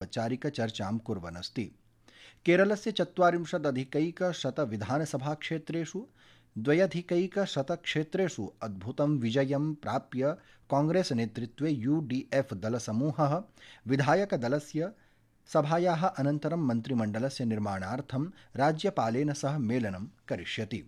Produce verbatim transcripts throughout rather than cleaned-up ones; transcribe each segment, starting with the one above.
अनौपचारिकचर्चां कुर्वन् अस्ति। केरलस्य चत्वारिंशदधिकैकशतविधानसभाक्षेत्रेषु द्व्यधिकैकशतक्षेत्रेषु अद्भुतं विजयं प्राप्य कांग्रेस नेतृत्वे यूडीएफ दलसमूहः विधायकदलस्य सभायाः अनन्तरं मन्त्रिमण्डलस्य निर्माणार्थं राज्यपालेन सह मेलनं करिष्यति।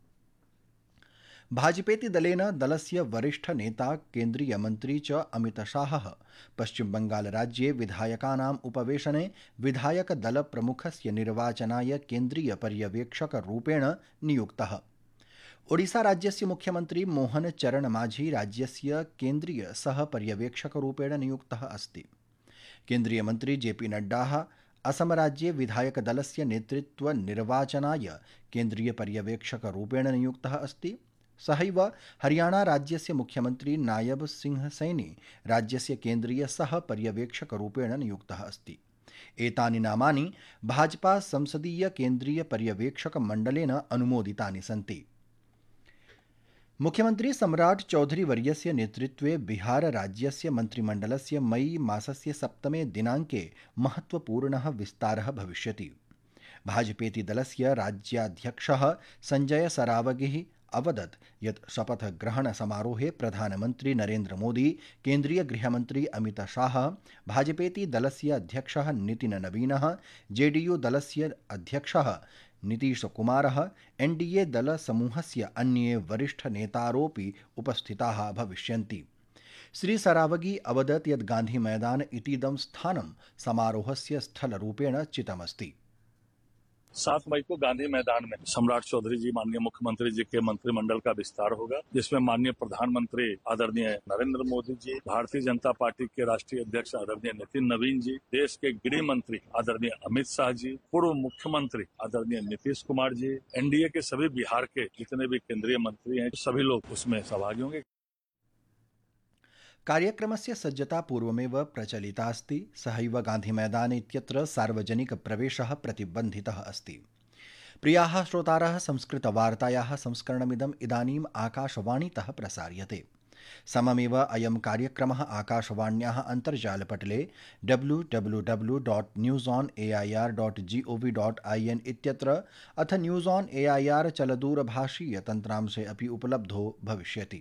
भाजपेति दलेन दलस्य वरिष्ठनेता केन्द्रीयमन्त्री च अमितशाहः पश्चिमबंगालराज्ये विधायकानाम् उपवेशने विधायकदलप्रमुखस्य निर्वाचनाय केन्द्रीयपर्यवेक्षकरूपेण नियुक्तः। ओडिशाराज्यस्य मुख्यमन्त्री मोहन चरण माझी राज्यस्य केन्द्रीय सहपर्यवेक्षकरूपेण नियुक्तः अस्ति। केन्द्रीयमन्त्री जेपी नड्डाः असमराज्ये विधायकदलस्य नेतृत्वनिर्वाचनाय केन्द्रीयपर्यवेक्षकरूपेण नियुक्तः अस्ति। सहैव हरियाणाराज्यस्य मुख्यमन्त्री नायब सिंह सैनी राज्यस्य केन्द्रीय सहपर्यवेक्षकरूपेण नियुक्तः अस्ति। एतानि नामानि भाजपा संसदीय केन्द्रीयपर्यवेक्षकमण्डलेन अनुमोदितानि सन्ति। मुख्यमन्त्री सम्राट चौधरी वर्यस्य नेतृत्वे बिहार राज्यस्य मन्त्रिमण्डलस्य मई मासस्य सप्तमे दिनाङ्के महत्वपूर्णः विस्तारः भविष्यति। भाजपेति दलस्य राज्याध्यक्षः संजय सरावगिः अवदत् यत् शपथग्रहणसमारोहे प्रधानमन्त्री नरेन्द्र मोदी, केन्द्रीय गृहमन्त्री अमित शाह, भाजपेति दलस्य अध्यक्षः नितिन नवीनः, जेडीयू दलस्य अध्यक्षः नीतीशकुमारः, एनडीए दलसमूहस्य अन्ये वरिष्ठनेतारोऽपि उपस्थिताः भविष्यन्ति। श्री सरावगी अवदत् यत् गान्धीमैदान इतीदं स्थानं समारोहस्य स्थलरूपेण चितमस्ति। सात मई को गांधी मैदान में सम्राट चौधरी जी माननीय मुख्यमंत्री जी के मंत्रिमंडल का विस्तार होगा, जिसमें माननीय प्रधानमंत्री आदरणीय नरेंद्र मोदी जी, भारतीय जनता पार्टी के राष्ट्रीय अध्यक्ष आदरणीय नितिन नवीन जी, देश के गृह मंत्री आदरणीय अमित शाह जी, पूर्व मुख्यमंत्री आदरणीय नीतीश कुमार जी, एनडीए के सभी बिहार के जितने भी केंद्रीय मंत्री हैं, सभी लोग उसमें सहभागी होंगे। कार्यक्रमस्य सज्जता पूर्वमेव प्रचलिता अस्ति। सहैव गान्धीमैदान इत्यत्र सार्वजनिकप्रवेशः प्रतिबन्धितः अस्ति। प्रियाः श्रोतारः, संस्कृतवार्तायाः संस्करणमिदम् इदानीम् आकाशवाणीतः प्रसार्यते। सममेव अयं कार्यक्रमः आकाशवाण्याः अन्तर्जालपटले W W W dot news on A I are dot जि ओ वि डाट् ऐ एन् इत्यत्र अथ न्यूस् आन् ए ऐ आर् चलदूरभाषीयतन्त्रांशे अपि उपलब्धो भविष्यति।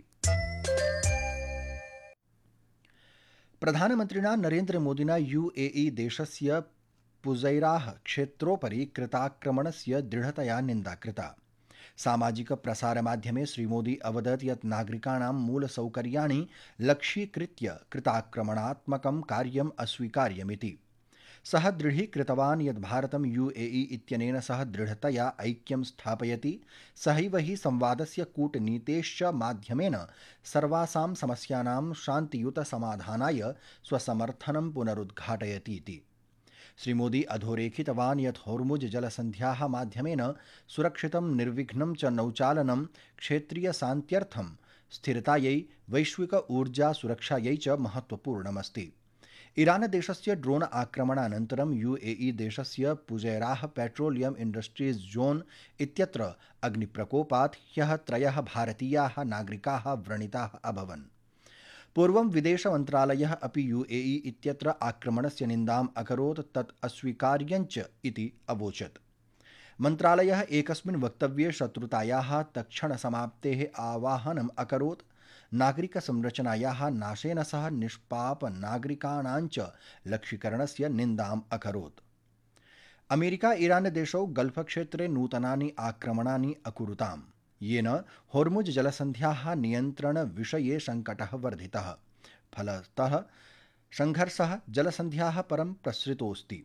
प्रधानमन्त्रिणा नरेन्द्रमोदिना यूएई देशस्य पुज़ैराह क्षेत्रोपरि कृताक्रमणस्य दृढतया निन्दा कृता। सामाजिकप्रसारमाध्यमे श्रीमोदी अवदत् यत् नागरिकाणां मूलसौकर्याणि लक्ष्यीकृत्य कृताक्रमणात्मकं कार्यम् अस्वीकार्यमिति। सः दृढीकृतवान् यत् भारतं यूएई इत्यनेन सह दृढतया ऐक्यं स्थापयति। सहैव हि संवादस्य कूटनीतेश्च माध्यमेन सर्वासां समस्यानां शान्तियुतसमाधानाय स्वसमर्थनं पुनरुद्घाटयतीति। श्रीमोदी अधोरेखितवान् यत् होर्मुज जलसन्ध्याः माध्यमेन सुरक्षितं निर्विघ्नं च नौचालनं क्षेत्रीयशान्त्यर्थं स्थिरतायै, वैश्विक ऊर्जा सुरक्षायै च महत्वपूर्णमस्ति। ईरान देशस्य ड्रोन आक्रमणानन्तरं यूएई देशस्य पुज़ैराह पेट्रोलियम इंडस्ट्रीज जोन इत्यत्र अग्निप्रकोपात् ह्यः त्रयः भारतीयाः नागरिकाः व्रणिताः अभवन्। पूर्वं विदेशमन्त्रालयः अपि यूएई इत्यत्र आक्रमणस्य निन्दाम् अकरोत्, तत् अस्वीकार्यञ्च इति अवोचत्। मन्त्रालयः एकस्मिन् वक्तव्ये शत्रुतायाः तत्क्षणसमाप्तेः आवाहनम् अकरोत्। नागरिकसंरचनायाः नाशेन सह निष्पापनागरिकाणाञ्च लक्ष्यीकरणस्य निन्दाम् अकरोत्। अमेरिका ईरान देशौ गल्फक्षेत्रे नूतनानि आक्रमणानि अकुरुताम्, येन होर्मुज जलसन्ध्याः नियन्त्रणविषये सङ्कटः वर्धितः। फलतः संघर्षः जलसन्ध्याः परं प्रसृतोऽस्ति।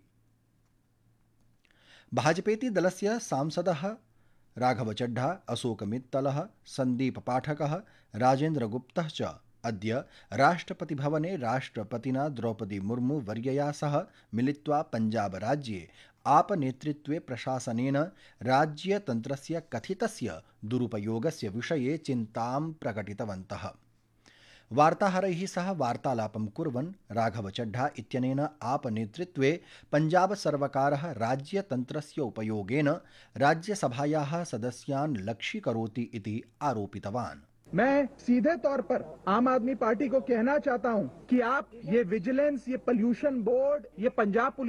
भाजपेति दलस्य सांसदः राघव चड्ढा, अशोक मित्तलः, संदीप पाठकः, राजेन्द्र गुप्तः च अद्य राष्ट्रपतिभवने राष्ट्रपतिना द्रौपदी मुर्मू वर्यया सह मिलित्वा पंजाब राज्ये आप नेतृत्वे प्रशासनेन राज्यतन्त्रस्य कथितस्य दुरुपयोगस्य विषये चिन्तां प्रकटितवन्तः। वार्ताहरैः सह वार्तालापं कुर्वन् राघव चड्ढा इत्यनेन आप नेतृत्वे पंजाब सर्वकारः राज्यतन्त्रस्य उपयोगेन राज्यसभायाः सदस्यान् लक्ष्यीकरोति इति आरोपितवान्। मैं सीधे तौर पर आम आदमी पार्टी को कहना चाहता हूं कि आप ये विजिलेंस, ये पोल्यूशन बोर्ड, ये पंजाब